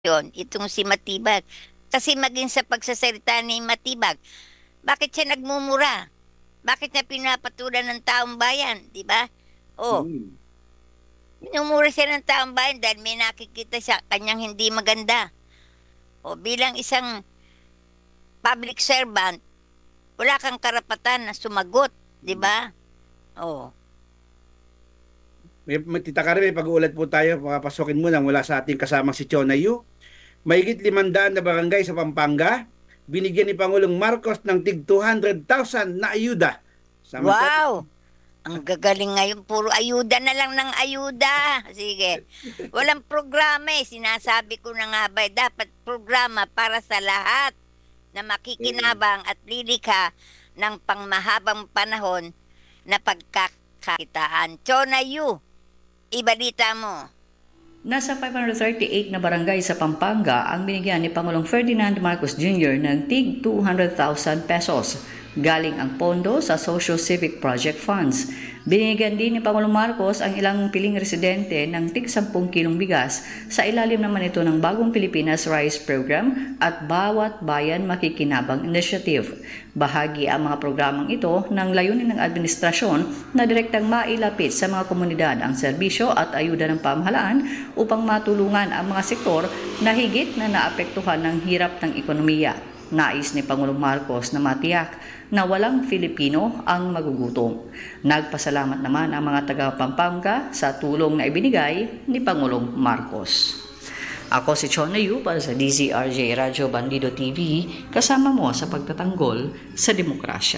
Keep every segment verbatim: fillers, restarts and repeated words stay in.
Yun, itong si Matibag. Kasi maging sa pagsasalita ni Matibag, bakit siya nagmumura? Bakit niya pinapatulan ng taong bayan, di ba? Oh, Mm. minumura siya ng taong bayan dahil may nakikita siya kanyang hindi maganda. O bilang isang public servant, wala kang karapatan na sumagot, di ba? Oh, May, may Tita Karen, may pag-uulat po tayo. Papasukin muna mula sa ating kasamang si Chona Yu. Mahigit limandaan na barangay sa Pampanga, binigyan ni Pangulong Marcos ng tig two hundred thousand na ayuda. Samantala, wow! Ang gagaling ngayon, puro ayuda na lang ng ayuda. Sige. Walang programa eh. Sinasabi ko na nga ba, eh, dapat programa para sa lahat na eh, makikinabang at lilikha ng pangmahabang panahon na pagkakakitaan. Chona Yu, ibalita mo. Nasa five hundred thirty-eight na barangay sa Pampanga ang binigyan ni Pangulong Ferdinand Marcos Junior ng tig two hundred thousand pesos. Galing ang pondo sa Social Civic Project Funds. Binigyan din ni Pangulong Marcos ang ilang piling residente ng tig ten kilong bigas sa ilalim naman ito ng Bagong Pilipinas Rice Program at Bawat Bayan Makikinabang Initiative. Bahagi ang mga programang ito ng layunin ng administrasyon na direktang mailapit sa mga komunidad ang serbisyo at ayuda ng pamahalaan upang matulungan ang mga sektor na higit na naapektuhan ng hirap ng ekonomiya. Nais ni Pangulong Marcos na matiyak na walang Filipino ang magugutom. Nagpasalamat naman ang mga taga Pampanga sa tulong na ibinigay ni Pangulong Marcos. Ako si Chona Yu para sa D Z R J Radyo Bandido T V, kasama mo sa pagtatanggol sa demokrasya.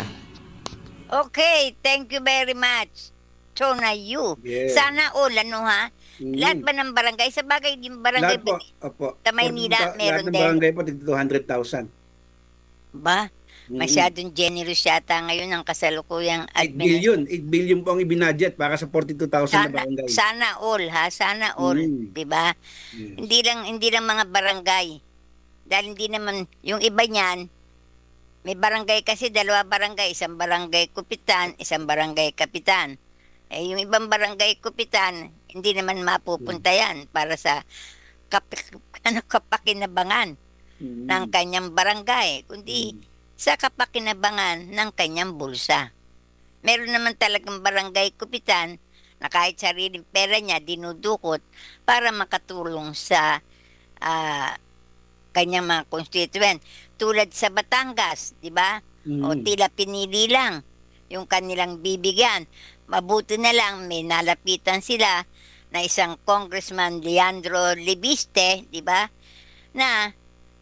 Okay, thank you very much. Chona Yu. yes. Sana all, ano ha? Lahat Mm. ba ng barangay? Sa bagay, yung barangay Lahat po, ba opo. sa forty-two Maynila, ta- lahat meron ng din. barangay po, tig two hundred thousand. Ba? Mm. Masyadong generous yata ngayon ang kasalukuyang eight admin. billion. eight billion po ang ibinadget para sa forty-two thousand na Sana, barangay. sana all ha, sana all, Mm. 'di ba? Yes. Hindi lang hindi lang mga barangay. Dahil hindi naman yung iba niyan, may barangay kasi dalawa barangay, isang barangay kupitan, isang barangay kapitan. Eh yung ibang barangay kupitan, hindi naman mapupunta yan para sa kap ano kapakinabangan Mm. ng kanyang barangay, kundi Mm. sa kapakinabangan ng kanyang bulsa. Meron naman talagang barangay kupitan na kahit sariling pera niya dinudukot para makatulong sa ah, kanyang mga constituent. Tulad sa Batangas, di ba? O Mm. tila pinili lang yung kanilang bibigyan. Mabuti na lang may nalapitan sila na isang Congressman Leandro Libiste, di ba? Na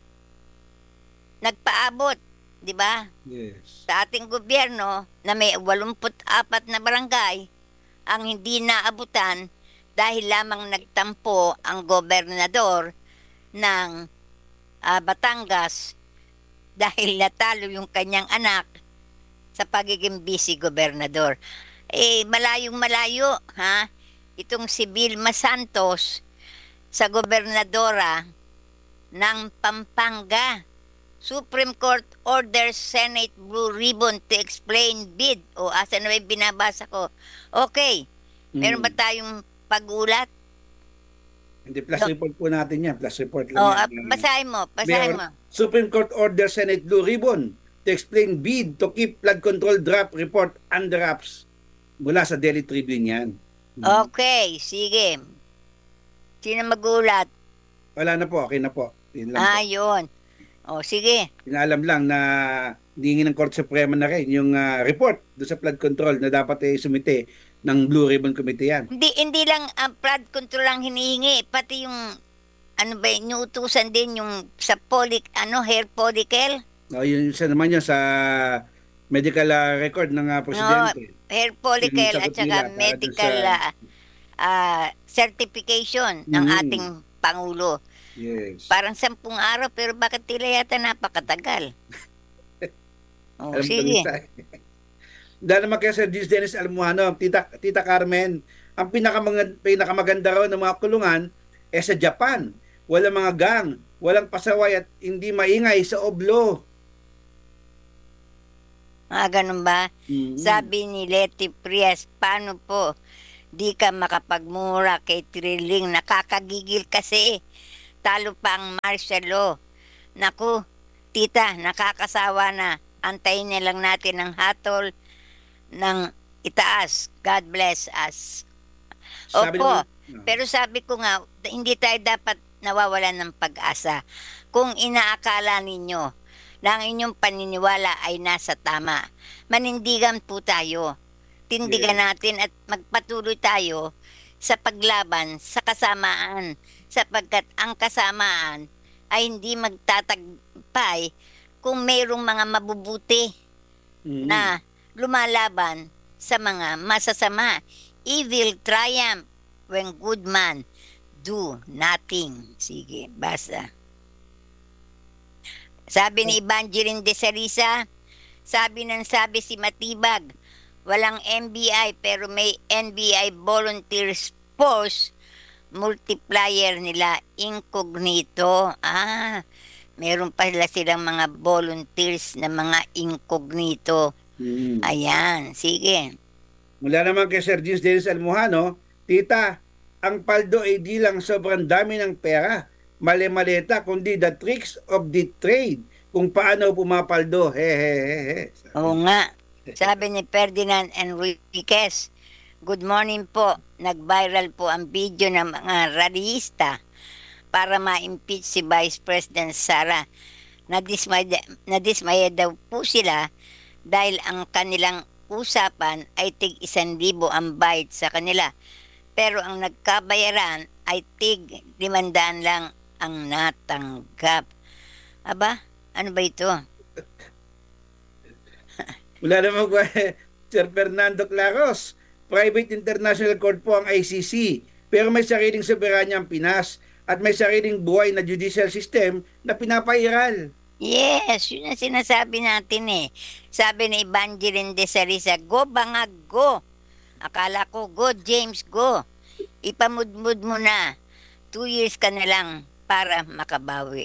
nagpaabot, di ba? Yes. Sa ating gobyerno na may eighty-four na barangay ang hindi naabutan dahil lamang nagtampo ang gobernador ng ah, Batangas dahil natalo yung kanyang anak sa pagiging vice-gobernador. Eh, malayong malayo, ha? Itong si Vilma Santos sa gobernadora ng Pampanga. Supreme Court orders Senate Blue Ribbon to explain bid. O, asa na ba yung binabasa ko? Okay. Meron ba Mm. tayong pag-ulat? Hindi, plus So, report po natin yan. Plus report lang oh, yan. ah, basahin mo, basahin Mayor, mo. Supreme Court orders Senate Blue Ribbon to explain bid to keep flood control draft report under wraps. Mula sa Daily Tribune yan. Mm. Okay, sige. Sino magulat? Wala na po, okay na po. Yun lang po. Ah, yun. O, sige. Pinaalam lang na hinihingi ng Korte Suprema na rin yung ah, report do sa flood control na dapat eh, sumite ng Blue Ribbon Committee yan. Hindi, hindi lang ang flood control ang hinihingi, pati yung, ano ba, inuutusan din yung sa polic, ano, hair follicle? No, yun isa naman yun sa medical ah, record ng ah, No, presidente. hair Yun yung follicle at sagot saka nila para dun medical sa... ah, ah, certification ng Mhm. ating Pangulo. Yes. Parang sampung araw, pero bakit tila yata napakatagal? O, Alam ko sige. sa Dahil naman kay Sir Gis Dennis Almuano, Tita, Tita Carmen, ang pinakamaganda, pinakamaganda raw ng mga kulungan eh sa Japan. Walang mga gang, walang pasaway at hindi maingay sa oblo. Ah, ganun ba? Mm. Sabi ni Leti Prias, paano po di ka makapagmura kay Trilling? Nakakagigil kasi. talo pa ang martial law. Naku, tita, nakakasawa na. Antayin na lang natin ang hatol ng itaas. God bless us. Sabi Opo, naman, pero sabi ko nga, hindi tayo dapat nawawalan ng pag-asa. Kung inaakala ninyo na ang inyong paniniwala ay nasa tama, manindigan po tayo. Tindigan natin at magpatuloy tayo sa paglaban sa kasamaan, sapagkat ang kasamaan ay hindi magtatagpay kung mayroong mga mabubuti mm, na lumalaban sa mga masasama. Evil triumph when good man do nothing. Sige, basta. Sabi ni Evangeline de Sarisa, sabi ng sabi si Matibag, walang N B I pero may N B I Volunteers Force multiplier nila incognito. Ah, meron pala silang mga volunteers na mga incognito. mm. Ayan, sige. Mula naman kay Sir James Dennis Almohano, tita, ang paldo ay di lang sobrang dami ng pera, mali-maleta, kundi the tricks of the trade, kung paano pumapaldo. Hehehehe. Oo nga. Sabi ni Ferdinand Enriquez, good morning po. Nag-viral po ang video ng mga rallyista para ma-impeach si Vice President Sara. Nadismaya, nadismaya daw po sila dahil ang kanilang usapan ay tig isang libo ang bayad sa kanila. Pero ang nagkabayaran ay tig limandaan lang ang natanggap. Aba, ano ba ito? Mula naman ko Sir Fernando Claros, private international court po ang I C C, pero may sariling soberanya ang Pinas at may sariling buhay na judicial system na pinapairal. Yes, yun ang sinasabi natin eh. Sabi ni Evangeline de Sarisa, go bangag, go. Akala ko, go James, go. Ipamudmud mo na. Two years ka na lang para makabawi.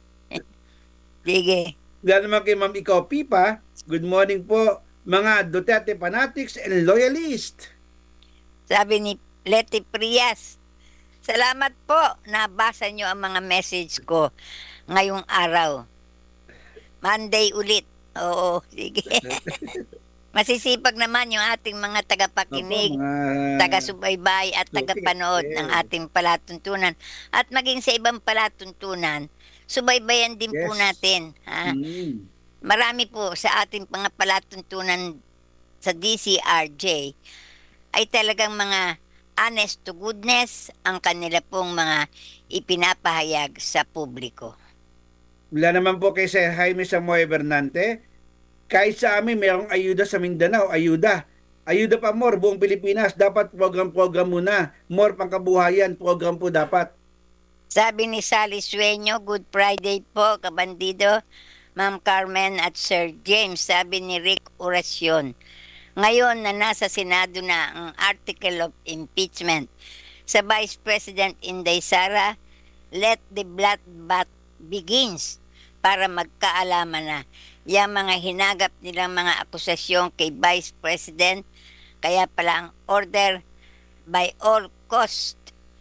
Sige. Mula naman kay Ma'am Ikaw Pipa, good morning po mga Duterte fanatics and loyalists. Sabi ni Leti Prias, salamat po. Nabasa nyo ang mga message ko ngayong araw. Monday ulit. Oo, sige. Masisipag naman yung ating mga tagapakinig, Opo, mga- taga-subaybay at tagapanood Okay, ng yes. ating palatuntunan. At maging sa ibang palatuntunan, subaybayan din po Yes. natin. Ha? Mm. Marami po sa ating mga palatuntunan sa D C R J ay talagang mga honest to goodness ang kanila pong mga ipinapahayag sa publiko. Mula naman po kay Sir Jaime Samoy Bernante, kahit sa amin mayroong ayuda sa Mindanao, ayuda. Ayuda pa more, buong Pilipinas, dapat program-program muna. More pangkabuhayan, program po dapat. Sabi ni Sally Sueño, Good Friday po, kabandido, Ma'am Carmen at Sir James. Sabi ni Rick Oracion, ngayon na nasa Senado na ang Article of Impeachment sa Vice President Inday Sara, let the bloodbath begins para magkaalaman na yung mga hinagap nilang mga akusasyon kay Vice President. Kaya pala ang order by all cost,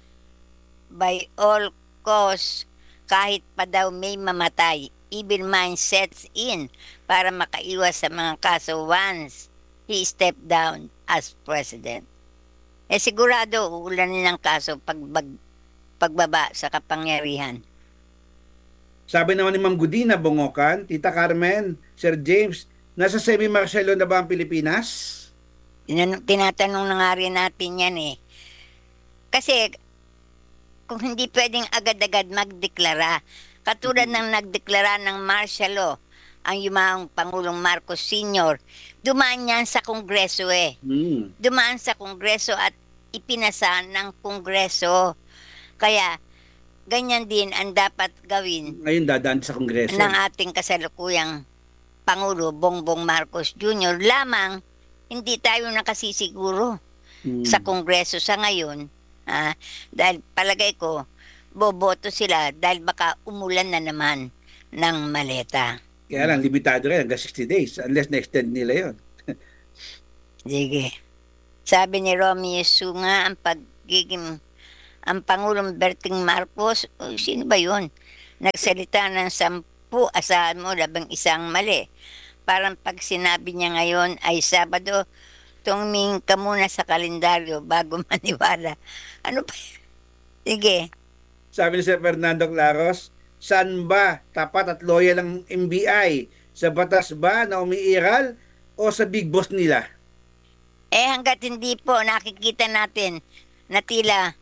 by all cost, kahit pa daw may mamatay, evil mind sets in para makaiwas sa mga kaso once he stepped down as president. Eh sigurado uulanin ng kaso pagbag, pagbaba sa kapangyarihan. Sabi naman ni Ma'am Gudina Bongocan, Tita Carmen, Sir James, nasa semi-martial law na ba ang Pilipinas? Tinan- Tinatanong na nga rin natin yan eh. Kasi kung hindi pwedeng agad-agad magdeklara, katulad ng nagdeklara ng martial law, ang yumaong Pangulong Marcos Senior, dumaan yan sa Kongreso eh. Hmm. Dumaan sa Kongreso at ipinasa ng Kongreso. Kaya, ganyan din ang dapat gawin Ngayon dadaan sa Kongreso. ng ating kasalukuyang Pangulo Bongbong Marcos Junior Lamang, hindi tayo nakasisiguro Hmm. sa Kongreso sa ngayon. Ah, dahil palagay ko, boboto sila dahil baka umulan na naman ng maleta. Kaya lang, limitado rin hanggang sixty days unless na-extend nila yon. Sige. Sabi ni Romeo Sunga, ang pagiging ang Pangulong Berting Marcos, o, sino ba yun? Nagsalita ng sampu, asahan mo, labang isang mali. Parang pag sinabi niya ngayon ay Sabado, tumingin ka muna sa kalendaryo bago maniwala. Ano pa? Sige. Sabi ni Sir Fernando Claros, saan ba tapat at loyal ang M B I? Sa batas ba na umiiral o sa big boss nila? Eh hanggat hindi po nakikita natin na tila,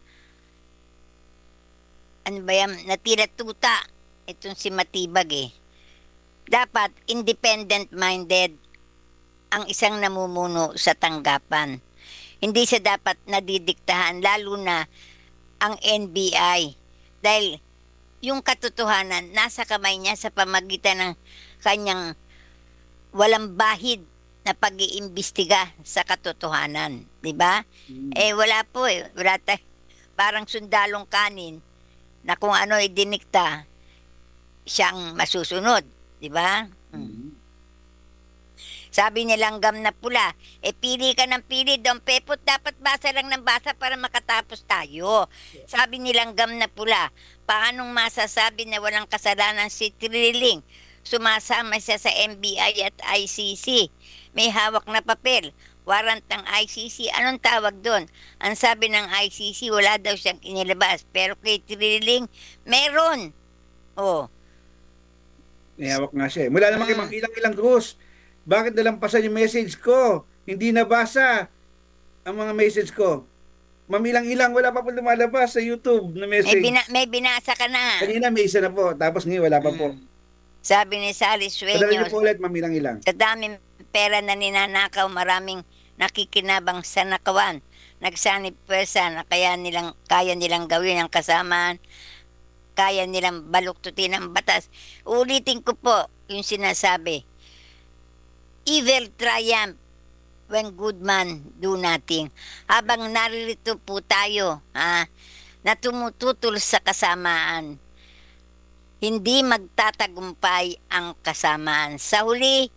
ano ba yan, na tila tuta itong si Matibag eh. Dapat independent-minded ang isang namumuno sa tanggapan. Hindi siya dapat nadidiktahan, lalo na ang N B I. Dahil yung katotohanan nasa kamay niya sa pamagitan ng kanyang walang bahid na pag-iimbestiga sa katotohanan. Di ba? Hmm. Eh wala po eh. Wala tayo. Parang sundalong kanin na kung ano idinikta, siyang masusunod. Di ba? Hmm. Sabi niya langgam na pula, eh pili ka ng pili, Don Pepot, dapat basa lang ng basa para makatapos tayo. Sabi ni langgam na pula, paanong masasabi na walang kasalanan si Trilling? Sumasama siya sa M B I at I C C. May hawak na papel, warrant ng I C C. Anong tawag doon? Ang sabi ng I C C, wala daw siyang inilabas. Pero kay Trilling, meron. Oh, May hawak nga siya. eh. Mula naman kay Mm. Mang Ilang Ilang Cruz, bakit nalampasan yung message ko? Hindi nabasa ang mga message ko. Ma'am Ilang Ilang, wala pa po lumalabas sa YouTube na may, message. bina- may binasa ka na. Kanina may isa na po, tapos ngayon wala pa po. Mm. Sabi ni Sally Padala niyo Sueños, po ulit, Ma'am Ilang Ilang. sa daming pera na ninanakaw, maraming nakikinabang sa nakawan. Nagsanib pwersa na kaya nilang, kaya nilang gawin ang kasamaan, kaya nilang baluktutin ang batas. Ulitin ko po yung sinasabi. Evil triumph when good man do nothing. Habang naririto po tayo, ha, na tumututol sa kasamaan, hindi magtatagumpay ang kasamaan. Sa huli,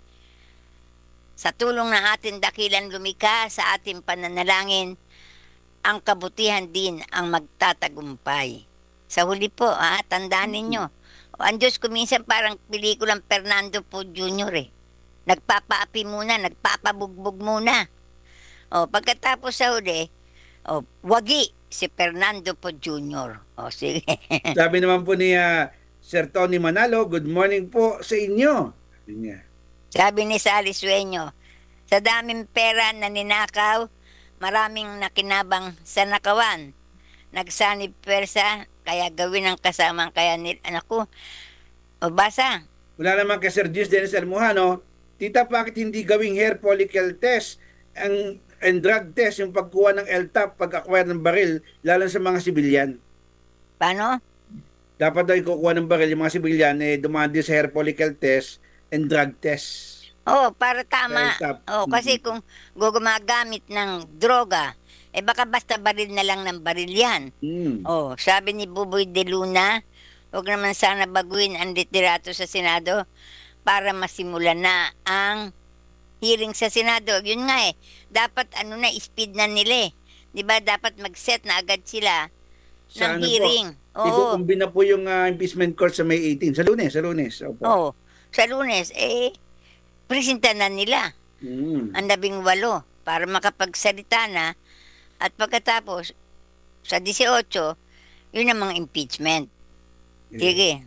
sa tulong ng ating dakilang lumikha sa ating pananalangin, ang kabutihan din ang magtatagumpay. Sa huli po, ha, tandaan ninyo. O, ang Diyos ko minsan parang pelikulang Fernando Po Junior eh. Nagpapaapi muna, nagpapabugbog muna. O, pagkatapos sa huli, o, wagi si Fernando Po Junior O, sige. Sabi naman po ni ah, Sir Tony Manalo, good morning po sa inyo. Sabi niya. Sabi ni Sally Sueño, sa daming pera na ninakaw, maraming nakinabang sa nakawan. Nagsanib pwersa, kaya gawin ang kasamang kaya nil... Anak ko, o basa. Wala naman kay Sir Gis Dennis Almujano, tita, bakit hindi gawing hair follicle test ang and drug test yung pagkuha ng L T A P pag-acquire ng baril, lalo sa mga sibilyan? Paano? Dapat daw ikukuha ng baril yung mga sibilyan, eh, dumaan din sa hair follicle test and drug test. Oh, para tama. Sa L T A P. Oh, kasi kung gumagamit ng droga, eh baka basta baril na lang ng baril yan. Hmm. Oh, sabi ni Buboy de Luna, huwag naman sana baguhin ang literato sa Senado para masimulan na ang hearing sa Senado. Yun nga eh, dapat ano na, speed na nila eh. Di ba dapat mag-set na agad sila ng Sa ano po? hearing. Oo. Ikukumbi na po yung ah, impeachment court sa May eighteen. Sa lunes, sa lunes. Opo. Oh, sa Lunes, eh, presenta na nila Hmm. ang labing walo para makapagsalita na at pagkatapos sa eighteen, yun ang mga impeachment. Sige.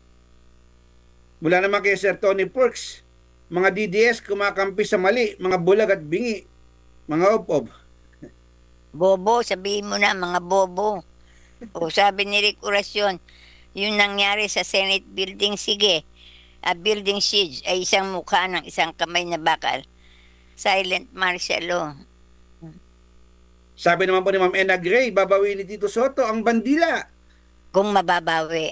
Mula naman kay Sir Tony Perks, mga D D S kumakampi sa mali, mga bulag at bingi, mga op-op. Bobo, sabihin mo na, mga bobo. O sabi ni Rick Oracion, yung nangyari sa Senate building, sige, a building siege ay isang mukha ng isang kamay na bakal. Silent martial law. Sabi naman po ni Ma'am Ena Gray, babawi ni Tito Soto ang bandila. Kung mababawi.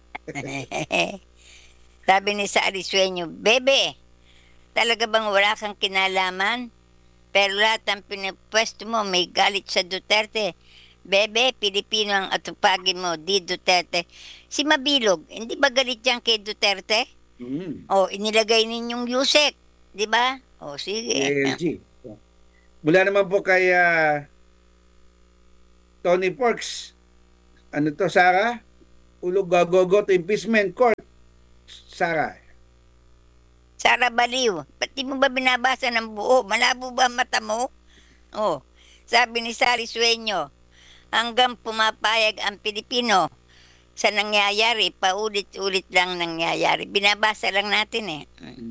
Sabi ni Sally Sueño, Bebe, talaga bang wala kang kinalaman? Pero lahat ng pinapwesto mo may galit sa Duterte. Bebe, Pilipino ang atupagin mo, di Duterte. Si Mabilog, hindi ba galit yan kay Duterte? Hmm. O, inilagay ninyong Yusek, di ba? O, sige. A L G. Mula naman po kay ah, Tony Perks, ano to, Sara? Ulog go to impeachment court. Sara. Sara Baliw, ba't di mo ba binabasa ng buo? Malabo ba ang mata mo? Oh, sabi ni Sari Sueño, hanggang pumapayag ang Pilipino sa nangyayari, paulit-ulit lang nangyayari. Binabasa lang natin eh.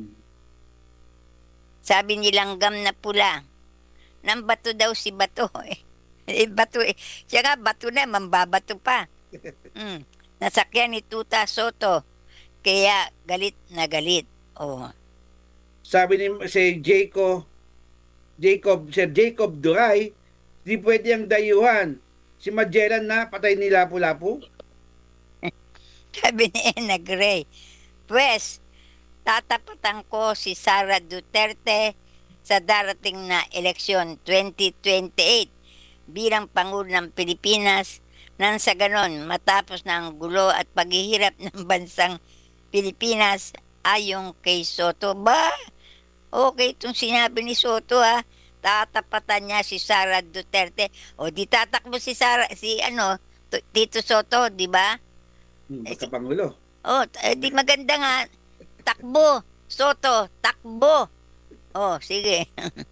Sabi nilang gam na pula, nang bato daw si Bato eh. Eh, bato eh. Siya nga, bato na, mambabato pa. Mm. Nasakyan ni Tuta Soto, kaya galit na galit. Oh. Sabi ni si Jacob, Jacob, Sir Jacob Duray, di pwede ang dayuhan. Si Magellan na patay ni Lapu-Lapu. Sabi ni Ena Gray, pues, tatapatan ko si Sara Duterte sa darating na eleksyon twenty twenty-eight bilang Pangulo ng Pilipinas nang sa ganon matapos na ang gulo at paghihirap ng bansang Pilipinas ayon kay Soto. Ba, okay itong sinabi ni Soto ha. Tatapatan niya si Sara Duterte. O di tatakbo si Sara, si ano, Tito Soto, di ba? Hmm, Pagkapangulo. Oh, eh, di maganda nga. Takbo, Soto, takbo. Oh, sige.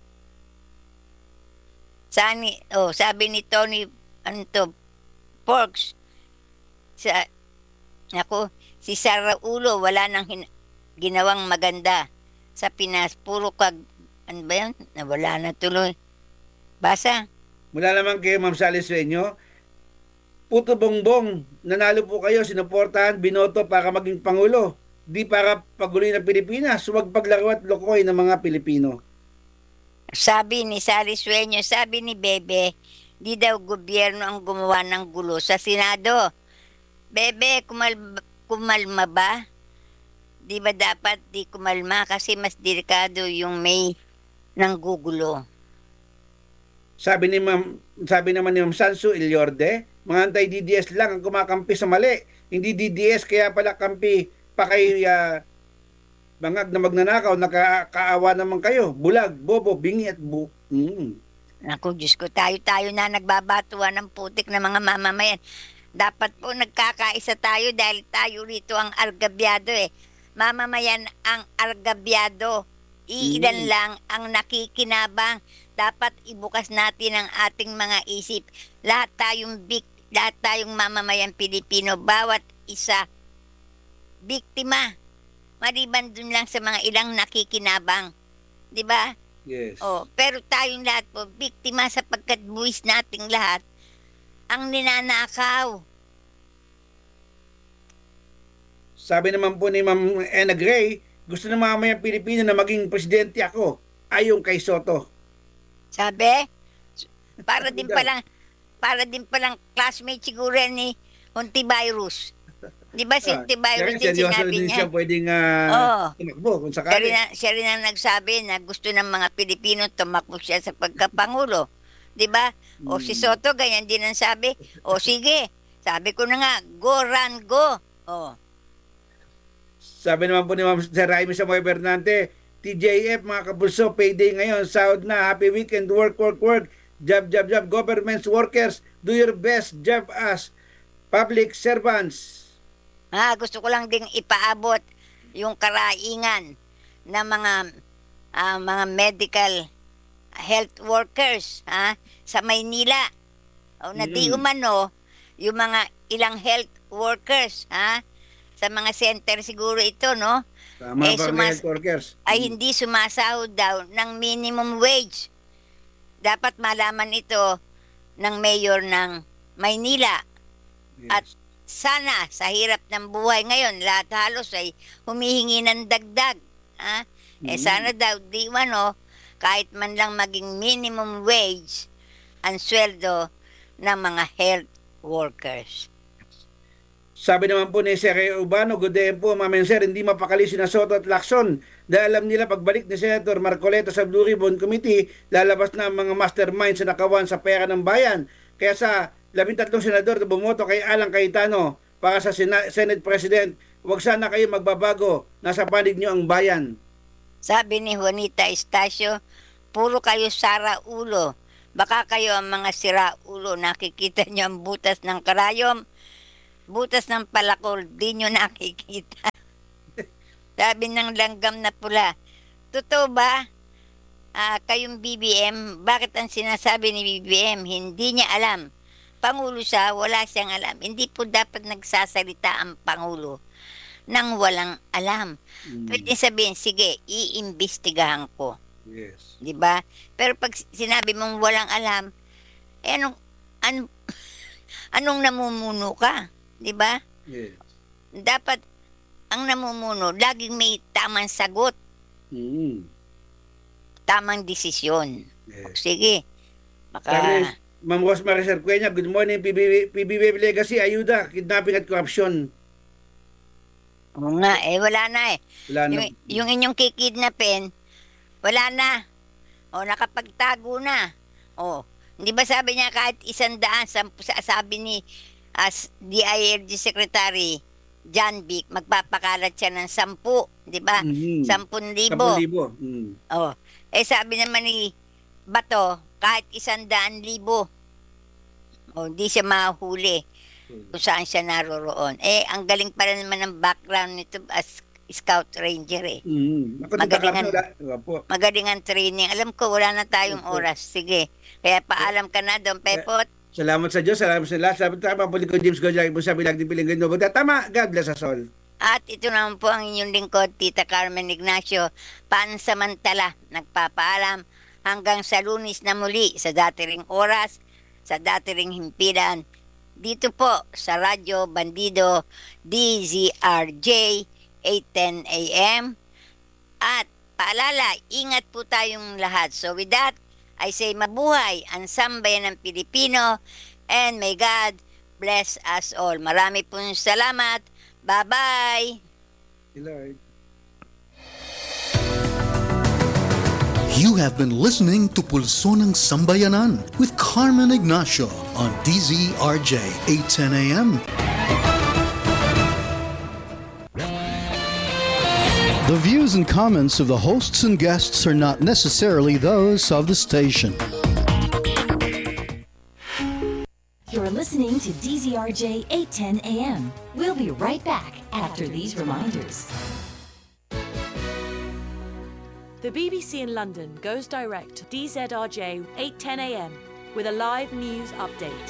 Sani, oh, sabi ni Tony, ano to, Porks, sa, ako, si Sara Ulo, wala nang hin- ginawang maganda sa Pinas. Puro kag, ano ba yan? Nawala na tuloy. Basa. Mula naman kay Ma'am Sally Sueño, puto bongbong, nanalo po kayo, sinuportahan, binoto para maging Pangulo. Di para paguloy ng Pilipinas, huwag paglaro at lokoy ng mga Pilipino. Sabi ni Sally Sueño, sabi ni Bebe, di daw gobyerno ang gumawa ng gulo sa Senado. Bebe, kumal kumalma ba? Di ba dapat di kumalma kasi mas delikado yung may nanggugulo. Sabi ni Ma'am, sabi naman ni Ma'am Sansu Ilyorde, mga anti-D D S lang ang kumakampi sa mali. Hindi D D S kaya pala kampi pa kay uh, bangag na magnanakaw, nakakaawa naman kayo. Bulag, bobo, bingi at bu... Mm. Naku, Diyos ko, tayo-tayo na nagbabatuan ng putik ng mga mamamayan. Dapat po nagkakaisa tayo dahil tayo rito ang argabyado eh. Mamamayan ang argabyado. Iilan Mm. lang ang nakikinabang. Dapat ibukas natin ang ating mga isip. Lahat tayong bik, lahat tayong mamamayan Pilipino, bawat isa biktima. Maliban dun lang sa mga ilang nakikinabang. 'Di ba? Yes. Oh, pero tayong lahat po biktima sapagkat buwis nating lahat ang ninanakaw. Sabi naman po ni Ma'am Ena Gray, gusto ng mamayang Pilipino na maging presidente ako, ayon kay Soto. Sabi? Para din palang para din palang classmate siguro ni Hontivirus. Di ba si Hontivirus din seryoso sinabi din niya? siya pwedeng uh, Oo. tumakbo kung Siya sakali. rin, ang- siya rin ang nagsabi na gusto ng mga Pilipino tumakbo siya sa pagkapangulo. Di ba? O si Hmm. Soto, ganyan din ang sabi. O sige, sabi ko na nga, go, run, go. O, Sabi naman po ni Ma'am Sir Raimi Samoy Bernante, T J F mga kapulso, payday ngayon, sahod na, happy weekend, work, work, work, job, job, job, government workers, do your best job as public servants. ah, gusto ko lang ding ipaabot yung karaingan ng mga ah, mga medical health workers ha, sa Maynila. O na di Mm. umano, yung mga ilang health workers ha, sa mga center siguro ito, no? Tama Eh, ba mga sumas- health workers? Ay hindi sumasahod daw ng minimum wage. Dapat malaman ito ng mayor ng Maynila. Yes. at sana sa hirap ng buhay ngayon, lahat halos ay humihingi ng dagdag. Ha? Eh Mm. sana daw di ano, kahit man lang maging minimum wage ang sweldo ng mga health workers. Sabi naman po ni Sir Urbano, good day po, Ma'am Sir, hindi mapakali sina Soto at Lacson dahil alam nila pagbalik ni Senator Marcoleta sa Blue Ribbon Committee, lalabas na ang mga mastermind sa nakawan sa pera ng bayan. Kaya sa labintatlong senador na bumoto kay Alan Cayetano para sa Sena- Senate President, huwag sana kayo magbabago, nasa panig niyo ang bayan. Sabi ni Juanita Estacio, puro kayo sara ulo. Baka kayo ang mga sira ulo, nakikita niyo ang butas ng karayom. butas ng palakol, di nyo nakikita. Sabi ng langgam na pula. Totoo ba? Ah, kayong B B M, bakit ang sinasabi ni B B M, hindi niya alam? Pangulo siya, wala siyang alam. Hindi po dapat nagsasalita ang Pangulo nang walang alam. Mm. Pwede sabihin, sige, iimbestigahan ko. Yes. Di ba? Pero pag sinabi mong walang alam, eh anong, an, anong namumuno ka? Di ba? Yes. Dapat, ang namumuno, laging may tamang sagot, Mm. tamang desisyon. Yes. Sige. Baka, Sabi, Ma'am Rosemary Sarcueña, good morning, P B B, P B B Legacy, ayuda, kidnapping at corruption. oo nga, eh wala na eh. Wala na. Yung, yung inyong kikidnapin, wala na. O, nakapagtago na. O, hindi ba sabi niya kahit isang daan, sampu, sa- sabi ni as D I R G Secretary John Vic, magpapakalat siya ng sampu, di ba? Mhm. Sampun Sampung libo. libo. Mm. O, eh sabi naman ni Bato, kahit isang daan libo. O, di siya mahuli kung saan siya naroroon. Eh, ang galing pa rin naman ng background nito as Scout Ranger eh. Mm. Ako, Magalingan. tita Carmen, wala. Opo. Magaling ang training. Alam ko, wala na tayong Opo. oras. Sige. Kaya paalam ka na, Don Pepot. Salamat sa Diyos, salamat sa lahat. Salamat tama po ko James Gonzaga po sa bilang di bilang ganda. Tama, God bless us all. At ito naman po ang inyong lingkod, Tita Carmen Ignacio, pansamantala, nagpapaalam hanggang sa Lunes na muli sa dati ring oras, sa dati ring himpilan. Dito po sa Radyo Bandido D Z R J eight ten A M. At paalala, ingat po tayong lahat. So with that, I say mabuhay ang sambayan ng Pilipino and may God bless us all. Marami pong salamat. Bye-bye! Lord. You have been listening to Pulso ng Sambayanan with Carmen Ignacio on D Z R J eight ten A M. The views and comments of the hosts and guests are not necessarily those of the station. You're listening to D Z R J eight ten A M. We'll be right back after these reminders. The B B C in London goes direct to D Z R J eight ten A M with a live news update.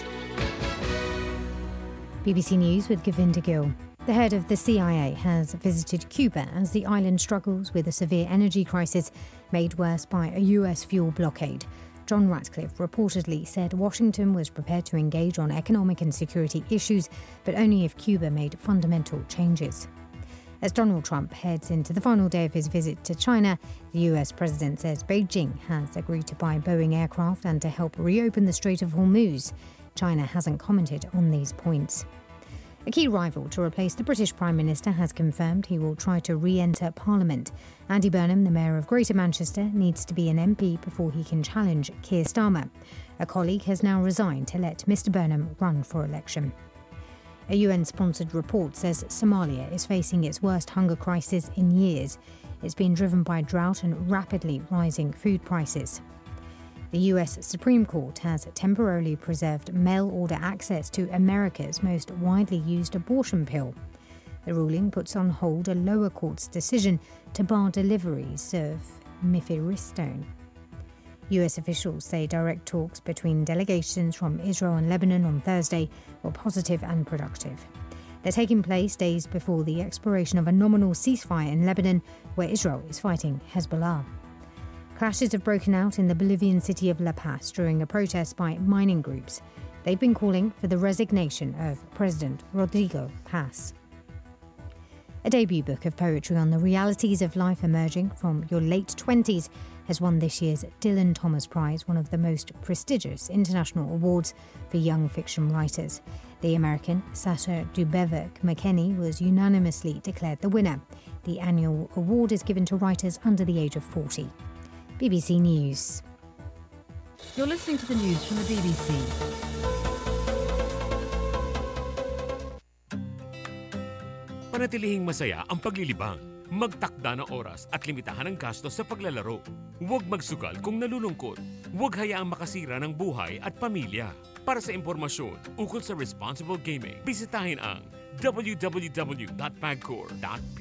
B B C News with Govinda Gill. The head of the C I A has visited Cuba as the island struggles with a severe energy crisis made worse by a U S fuel blockade. John Ratcliffe reportedly said Washington was prepared to engage on economic and security issues, but only if Cuba made fundamental changes. As Donald Trump heads into the final day of his visit to China, the U S president says Beijing has agreed to buy Boeing aircraft and to help reopen the Strait of Hormuz. China hasn't commented on these points. A key rival to replace the British Prime Minister has confirmed he will try to re-enter Parliament. Andy Burnham, the Mayor of Greater Manchester, needs to be an M P before he can challenge Keir Starmer. A colleague has now resigned to let Mr Burnham run for election. A U N-sponsored report says Somalia is facing its worst hunger crisis in years. It's been driven by drought and rapidly rising food prices. The U S Supreme Court has temporarily preserved mail-order access to America's most widely used abortion pill. The ruling puts on hold a lower court's decision to bar deliveries of mifepristone. U S officials say direct talks between delegations from Israel and Lebanon on Thursday were positive and productive. They're taking place days before the expiration of a nominal ceasefire in Lebanon, where Israel is fighting Hezbollah. Clashes have broken out in the Bolivian city of La Paz during a protest by mining groups. They've been calling for the resignation of President Rodrigo Paz. A debut book of poetry on the realities of life emerging from your late twenties has won this year's Dylan Thomas Prize, one of the most prestigious international awards for young fiction writers. The American Sasha Dubevic McKenney was unanimously declared the winner. The annual award is given to writers under the age of forty. B B C News. You're listening to the news from the B B C. Panatilihing masaya ang paglilibang. Magtakda ng oras at limitahan ang gastos sa paglalaro. Huwag magsugal kung nalulungkot. Huwag hayaang makasira ng buhay at pamilya. Para sa impormasyon ukol sa responsible gaming, bisitahin ang w w w dot pagcor dot p